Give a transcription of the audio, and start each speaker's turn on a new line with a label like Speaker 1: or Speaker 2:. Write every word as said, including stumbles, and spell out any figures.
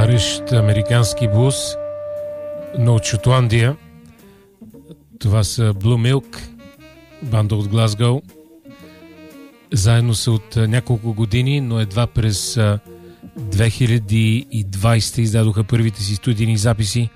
Speaker 1: Старещ американски блуз, но от Шотландия. Това са Blue Milk, банда от Глазгоу. Заедно са от няколко години, но едва през две хиляди и двадесета издадоха първите си студийни записи.